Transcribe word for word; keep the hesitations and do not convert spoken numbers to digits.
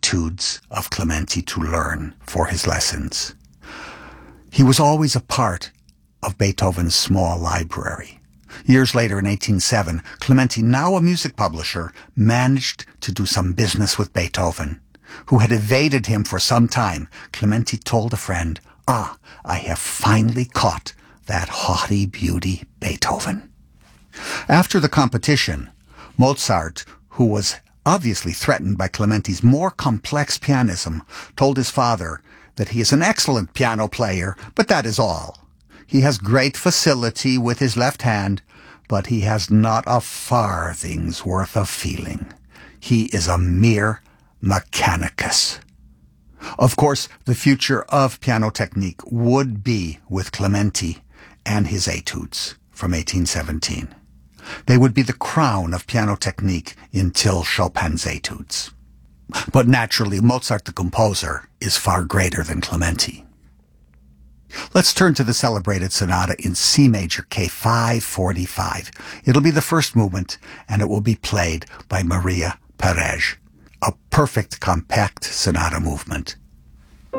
etudes of Clementi to learn for his lessons. He was always a part of Beethoven's small library. Years later, in eighteen oh seven, Clementi, now a music publisher, managed to do some business with Beethoven, who had evaded him for some time. Clementi told a friend, "Ah, I have finally caught that haughty beauty, Beethoven." After the competition, Mozart, who was obviously threatened by Clementi's more complex pianism, told his father that he is an excellent piano player, but that is all. He has great facility with his left hand, but he has not a farthing's worth of feeling. He is a mere mechanicus. Of course, the future of piano technique would be with Clementi and his etudes from eighteen seventeen. They would be the crown of piano technique until Chopin's etudes. But naturally, Mozart the composer is far greater than Clementi. Let's turn to the celebrated sonata in C major, K five forty-five. It'll be the first movement, and it will be played by Maria Perez. A perfect compact sonata movement.